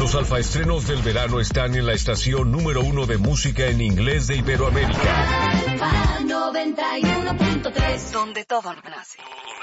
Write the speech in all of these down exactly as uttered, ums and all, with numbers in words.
Los alfaestrenos del verano están en la estación número uno de música en inglés de Iberoamérica. Alfa noventa y uno punto tres, donde todo nace.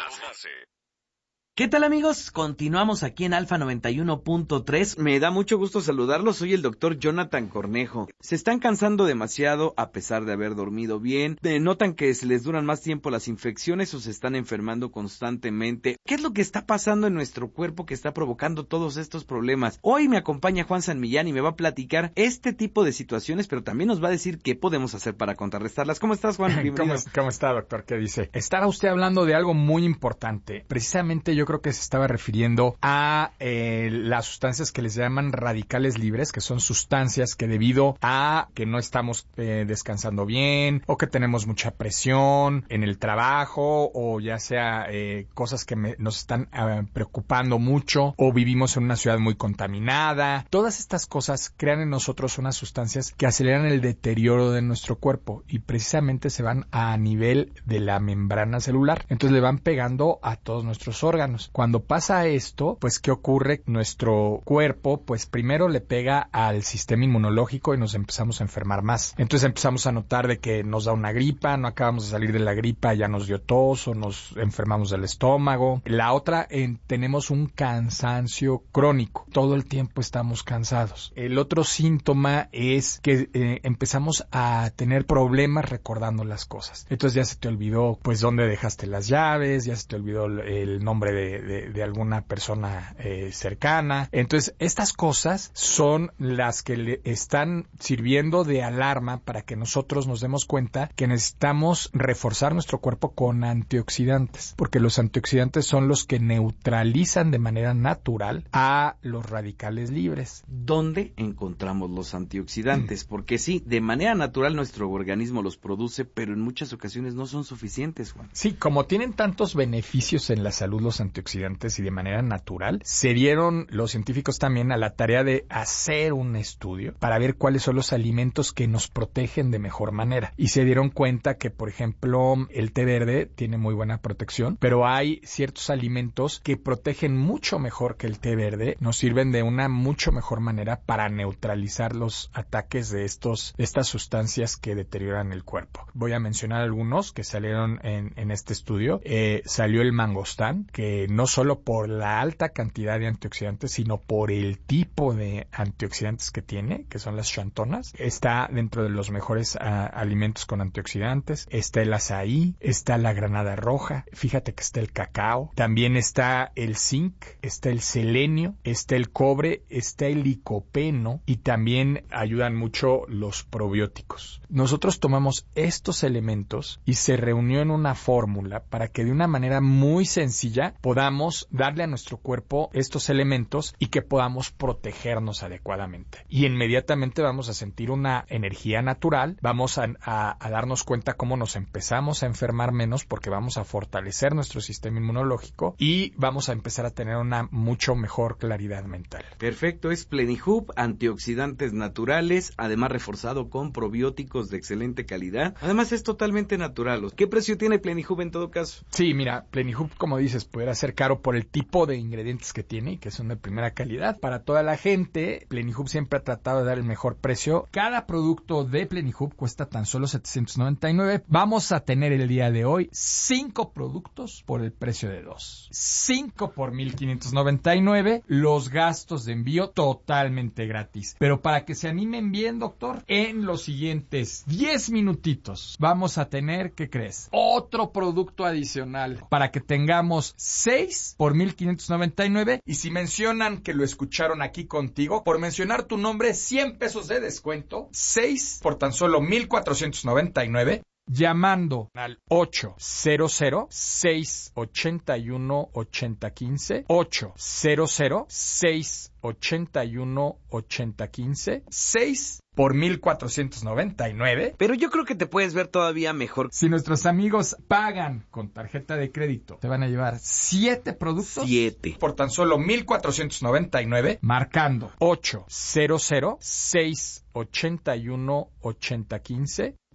¿Qué tal, amigos? Continuamos aquí en Alfa noventa y uno punto tres. Me da mucho gusto saludarlos. Soy el doctor Jonathan Cornejo. ¿Se están cansando demasiado a pesar de haber dormido bien? ¿Notan que se les duran más tiempo las infecciones o se están enfermando constantemente? ¿Qué es lo que está pasando en nuestro cuerpo que está provocando todos estos problemas? Hoy me acompaña Juan San Millán y me va a platicar este tipo de situaciones, pero también nos va a decir qué podemos hacer para contrarrestarlas. ¿Cómo estás, Juan? ¿Cómo, ¿Cómo está, doctor? ¿Qué dice? Estaba usted hablando de algo muy importante. Precisamente yo creo que se estaba refiriendo a eh, las sustancias que les llaman radicales libres, que son sustancias que debido a que no estamos eh, descansando bien o que tenemos mucha presión en el trabajo o ya sea eh, cosas que me, nos están eh, preocupando mucho o vivimos en una ciudad muy contaminada. Todas estas cosas crean en nosotros unas sustancias que aceleran el deterioro de nuestro cuerpo y precisamente se van a nivel de la membrana celular. Entonces le van pegando a todos nuestros órganos. Cuando pasa esto, pues ¿qué ocurre? Nuestro cuerpo, pues primero le pega al sistema inmunológico y nos empezamos a enfermar más. Entonces empezamos a notar de que nos da una gripa, no acabamos de salir de la gripa, ya nos dio tos o nos enfermamos del estómago. La otra, eh, tenemos un cansancio crónico. Todo el tiempo estamos cansados. El otro síntoma es que eh, empezamos a tener problemas recordando las cosas. Entonces ya se te olvidó, pues, dónde dejaste las llaves, ya se te olvidó el, el nombre de, de, de alguna persona eh, cercana. Entonces, estas cosas son las que le están sirviendo de alarma para que nosotros nos demos cuenta que necesitamos reforzar nuestro cuerpo con antioxidantes, porque los antioxidantes son los que neutralizan de manera natural a los radicales libres. ¿Dónde encontramos los antioxidantes? Porque sí, de manera natural nuestro organismo los produce, pero en muchas ocasiones no son suficientes, Juan. Sí, como tienen tantos beneficios en la salud los antioxidantes y de manera natural, se dieron los científicos también a la tarea de hacer un estudio para ver cuáles son los alimentos que nos protegen de mejor manera. Y se dieron cuenta que, por ejemplo, el té verde tiene muy buena protección, pero hay ciertos alimentos que protegen mucho mejor que el té verde, nos sirven de una mucho mejor manera para neutralizar los ataques de estos, estas sustancias que deterioran el cuerpo. Voy a mencionar algunos que salieron en, en este estudio. Eh, salió el mangostán, que no solo por la alta cantidad de antioxidantes, sino por el tipo de antioxidantes que tiene, que son las xantonas, está dentro de los mejores uh, alimentos con antioxidantes. Está el azaí, está la granada roja, fíjate que está el cacao, también está el zinc, está el selenio, está el cobre, está el licopeno y también ayudan mucho los probióticos. Nosotros tomamos estos elementos y se reunió en una fórmula para que de una manera muy sencilla podamos darle a nuestro cuerpo estos elementos y que podamos protegernos adecuadamente. Y inmediatamente vamos a sentir una energía natural, vamos a, a, a darnos cuenta cómo nos empezamos a enfermar menos porque vamos a fortalecer nuestro sistema inmunológico y vamos a empezar a tener una mucho mejor claridad mental. Perfecto, es Plenihub, antioxidantes naturales, además reforzado con probióticos de excelente calidad. Además es totalmente natural. ¿Qué precio tiene Plenihub en todo caso? Sí, mira, Plenihub, como dices, pudiera ser caro por el tipo de ingredientes que tiene y que son de primera calidad. Para toda la gente, Plenihub siempre ha tratado de dar el mejor precio. Cada producto de Plenihub cuesta tan solo setecientos noventa y nueve. Vamos a tener el día de hoy cinco productos por el precio de dos. cinco por mil quinientos noventa y nueve. Los gastos de envío totalmente gratis. Pero para que se animen bien, doctor, en los siguientes diez minutitos vamos a tener, ¿qué crees? Otro producto adicional para que tengamos seis por mil quinientos noventa y nueve. Y si mencionan que lo escucharon aquí contigo, por mencionar tu nombre, cien pesos de descuento, seis por tan solo mil cuatrocientos noventa y nueve. Llamando al ocho cero cero, seis ocho uno, ocho cero uno cinco, ocho cero cero, seis ocho uno, ocho cero uno cinco, seis por mil cuatrocientos noventa y nueve. Pero yo creo que te puedes ver todavía mejor. Si nuestros amigos pagan con tarjeta de crédito, te van a llevar siete productos. Siete. Por tan solo mil cuatrocientos noventa y nueve, marcando ocho cero cero, seis ocho uno, ocho cero uno cinco,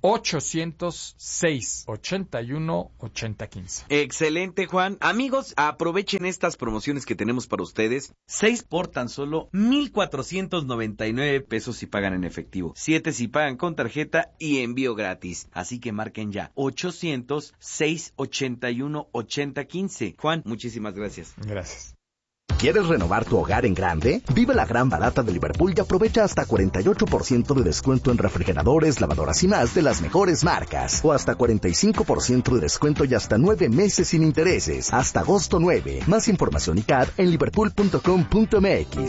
ochocientos seis, ochenta y uno, ochenta quince. Excelente, Juan. Amigos, aprovechen estas promociones que tenemos para ustedes. seis por tan solo mil cuatrocientos noventa y nueve pesos si pagan en efectivo. siete si pagan con tarjeta y envío gratis. Así que marquen ya. ochocientos seis, ochenta y uno, ochenta quince. Juan, muchísimas gracias. Gracias. ¿Quieres renovar tu hogar en grande? Vive la gran barata de Liverpool y aprovecha hasta cuarenta y ocho por ciento de descuento en refrigeradores, lavadoras y más de las mejores marcas. O hasta cuarenta y cinco por ciento de descuento y hasta nueve meses sin intereses. Hasta agosto nueve. Más información y C A D en liverpool punto com punto m x.